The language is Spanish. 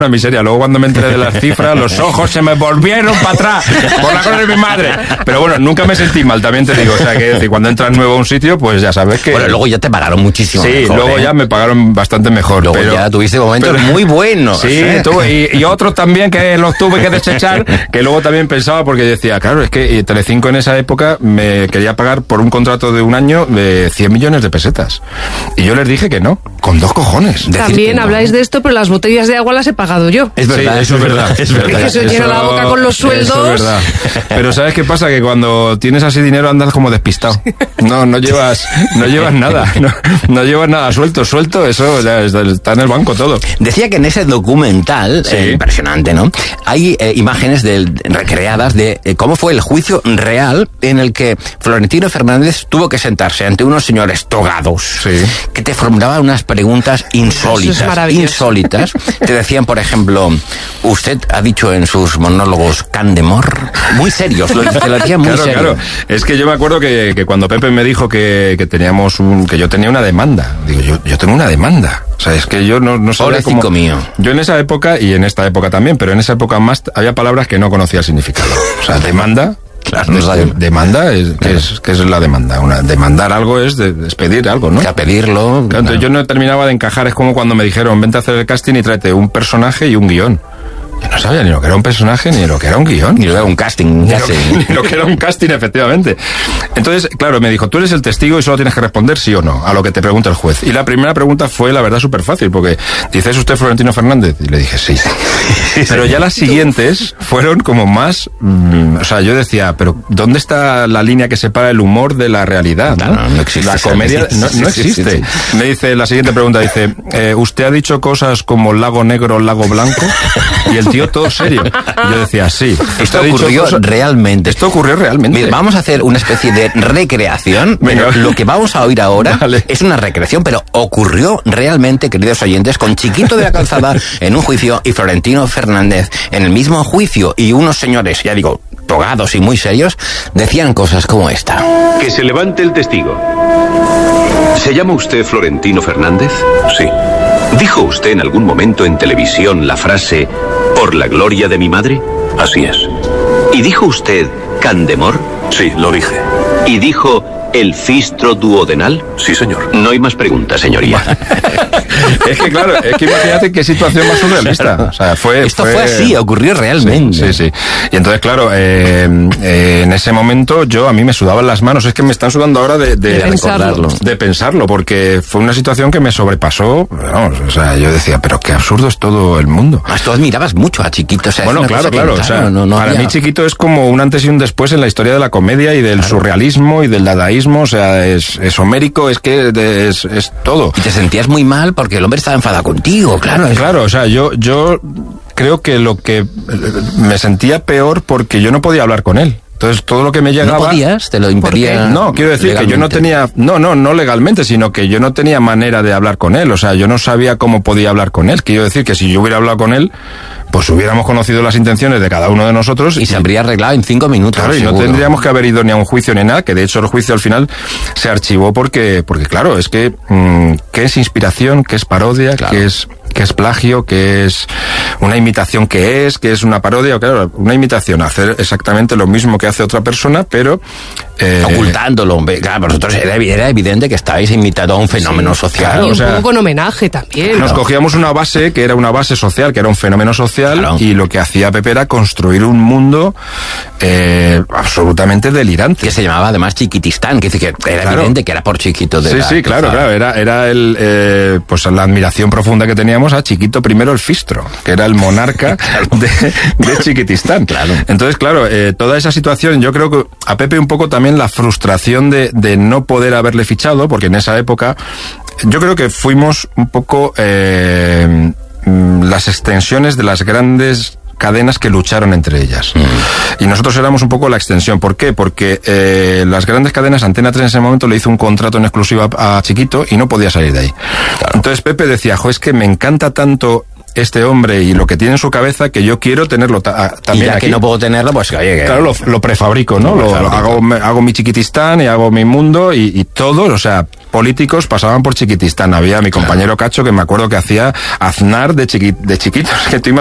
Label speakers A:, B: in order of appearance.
A: una miseria. Luego cuando me enteré de las cifras, los ojos se me volvieron para atrás por la cosa de mi madre. Pero bueno, nunca me sentí mal, también te digo. O sea, que cuando entras nuevo a un sitio, pues ya sabes que...
B: Bueno, luego ya te pagaron muchísimo
A: mejor. Sí, luego ya me pagaron bastante mejor.
B: Luego ya tuviste momentos muy buenos.
A: Sí, y otros también que los tuve que desechar, que luego también pensaba, porque decía, claro, es que Telecinco en esa época me quería pagar por un contrato de un año de 100 millones de pesetas. Y yo les dije que no, con 2 cojones.
C: También habláis de esto, pero las botellas de agua las he pagado yo.
B: Es verdad,
A: sí, eso es verdad.
C: Es que se llena la boca con los sueldos.
A: Eso es verdad. Pero ¿sabes qué pasa? Que cuando tienes así dinero andas como despistado. No llevas nada. No llevas nada suelto, eso ya está en el banco todo.
B: Decía que en ese documental, impresionante, ¿no? Hay imágenes recreadas de cómo fue el juicio real en el que Florentino Fernández tuvo que sentarse ante unos señores togados que te formulaban unas preguntas insólitas. Te decían, por ejemplo, usted ha dicho en sus monólogos Candemor, muy serios, te lo decían muy serio.
A: Claro, es que yo me acuerdo que cuando Pepe me dijo que yo tenía una demanda, digo, yo tengo una demanda. O sea, es que yo no sabía cómo...
B: mío.
A: Yo en esa época, y en esta época también, pero en esa época más, había palabras que no conocía el significado. O sea, demanda...
B: Claro,
A: demanda, ¿qué es la demanda? Demandar algo es despedir algo, ¿no?
B: A pedirlo.
A: Claro, entonces yo no terminaba de encajar, es como cuando me dijeron, vente a hacer el casting y tráete un personaje y un guión. Yo no sabía ni lo que era un personaje, ni lo que era un guión.
B: Ni lo que era un casting.
A: Ni lo que era un casting, efectivamente. Entonces, claro, me dijo, tú eres el testigo y solo tienes que responder sí o no a lo que te pregunta el juez. Y la primera pregunta fue, la verdad, súper fácil, porque dice, ¿es usted Florentino Fernández? Y le dije, sí. Pero ya las siguientes fueron como más... o sea, yo decía, pero ¿dónde está la línea que separa el humor de la realidad?
B: No existe.
A: La comedia no existe. Sí. Me dice, la siguiente pregunta dice, ¿usted ha dicho cosas como lago negro, lago blanco? Y el tío todo serio. Yo decía, sí.
B: Esto ocurrió realmente.
A: Esto ocurrió realmente.
B: Mira, vamos a hacer una especie de recreación. Pero lo que vamos a oír ahora es una recreación, pero ocurrió realmente, queridos oyentes, con Chiquito de la Calzada en un juicio y Florentino Fernández en el mismo juicio, y unos señores, ya digo, togados y muy serios, decían cosas como esta.
D: Que se levante el testigo. ¿Se llama usted Florentino Fernández? Sí. ¿Dijo usted en algún momento en televisión la frase «por la gloria de mi madre»? Así es. ¿Y dijo usted Candemor? Sí, lo dije. ¿Y dijo el fistro duodenal? Sí, señor. No hay más preguntas, señoría.
A: Es que claro, es que imagínate qué situación más surrealista. O sea,
B: Esto fue así, ocurrió realmente.
A: Sí. Y entonces, claro, en ese momento a mí me sudaban las manos. Es que me están sudando ahora de pensarlo, porque fue una situación que me sobrepasó. Vamos, o sea, yo decía, pero qué absurdo es todo el mundo.
B: Más tú admirabas mucho a Chiquito. O sea,
A: bueno, claro. O sea, para mí Chiquito es como un antes y un después en la historia de la comedia y del surrealismo y del dadaísmo. O sea, es homérico, es que es todo.
B: Y te sentías muy mal porque el hombre estaba enfadado contigo, claro.
A: Claro, o sea, yo creo que lo que me sentía peor porque yo no podía hablar con él. Entonces, todo lo que me llegaba...
B: ¿No podías? ¿Te lo impedía?
A: No, quiero decir legalmente. Que yo no tenía... No legalmente, sino que yo no tenía manera de hablar con él. O sea, yo no sabía cómo podía hablar con él. Quiero decir que si yo hubiera hablado con él, pues hubiéramos conocido las intenciones de cada uno de nosotros.
B: Y se habría arreglado en 5 minutos.
A: Claro, seguro. Y no tendríamos que haber ido ni a un juicio ni nada, que de hecho el juicio al final se archivó porque claro, es que... ¿qué es inspiración? ¿Qué es parodia? Claro. ¿Qué es plagio? ¿Qué es una imitación? ¿Qué es una parodia? Claro, una imitación, hacer exactamente lo mismo que hace otra persona, pero...
B: ocultándolo. Claro, vosotros era evidente que estabais imitando a un fenómeno social.
C: Claro, y un poco con homenaje también.
A: Nos cogíamos una base que era una base social, que era un fenómeno social, y lo que hacía Pepe era construir un mundo absolutamente delirante.
B: Que se llamaba además Chiquitistán, que dice que era evidente que era por Chiquito de
A: Sí, claro. Era pues la admiración profunda que teníamos a Chiquito primero el Fistro, que era el monarca de Chiquitistán.
B: Claro.
A: Entonces, claro, toda esa situación, yo creo que a Pepe un poco también la frustración de no poder haberle fichado, porque en esa época yo creo que fuimos un poco las extensiones de las grandes cadenas que lucharon entre ellas. Y nosotros éramos un poco la extensión. ¿Por qué? Porque las grandes cadenas, Antena 3 en ese momento le hizo un contrato en exclusiva a Chiquito y no podía salir de ahí. Claro. Entonces Pepe decía, es que me encanta tanto este hombre y lo que tiene en su cabeza que yo quiero tenerlo también
B: y ya
A: aquí.
B: que no puedo tenerlo, pues oye...
A: Claro, lo prefabrico, ¿no? Hago mi Chiquitistán y hago mi mundo y todos, o sea, políticos pasaban por Chiquitistán. Había mi compañero Cacho que me acuerdo que hacía Aznar de chiquitos, que tú